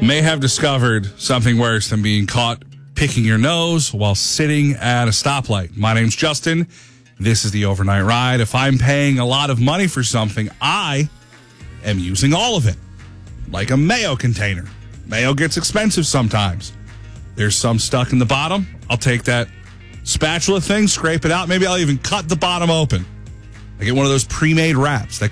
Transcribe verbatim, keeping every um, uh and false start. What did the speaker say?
may have discovered something worse than being caught picking your nose while sitting at a stoplight. My name's Justin. This is the Overnight Ride. If I'm paying a lot of money for something, I am using all of it. Like a mayo container. Mayo gets expensive sometimes. There's some stuck in the bottom. I'll take that spatula thing, scrape it out. Maybe I'll even cut the bottom open. I get one of those pre-made wraps that